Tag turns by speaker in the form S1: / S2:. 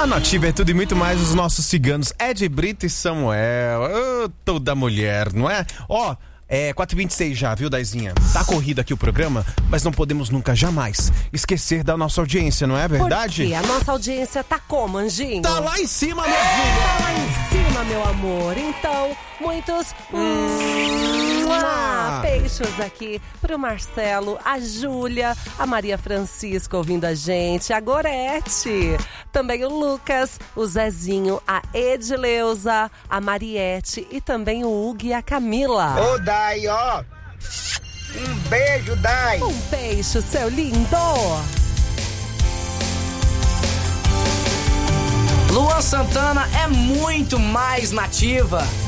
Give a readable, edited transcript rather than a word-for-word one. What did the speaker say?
S1: A Nativa é tudo e muito mais, os nossos ciganos Ed Brito e Samuel. Toda mulher, não é? Ó, é 4h26 já, viu, Daizinha? Tá corrido aqui o programa, mas não podemos nunca, jamais esquecer da nossa audiência, não é verdade?
S2: Porque a nossa audiência tá como, Anjinho?
S1: Tá lá em cima, minha filha!
S2: Tá lá em cima, meu amor. Então, muitos beijos aqui pro Marcelo, a Júlia, a Maria Francisca ouvindo a gente, a Gorete, também o Lucas, o Zezinho, a Edileuza, a Mariette e também o Hugo e a Camila.
S3: Ô, Dai, ó. Um beijo, Dai.
S2: Um beijo, seu lindo.
S4: Luan Santana é muito mais nativa.